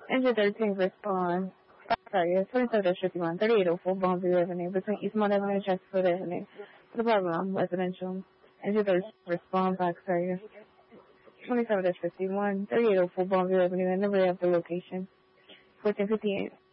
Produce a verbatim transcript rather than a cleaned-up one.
Engine thirteen respond. Sorry, it's twenty-seven fifty-one, thirty-eight oh four Bonneville Avenue, between Eastmont Avenue and Chesterfield Avenue. For the problem, residential. Engine thirteen respond back, sorry. twenty-seven fifty-one, thirty-eight oh four Bonneville Avenue, and the rear of the location. fourteen fifty-eight.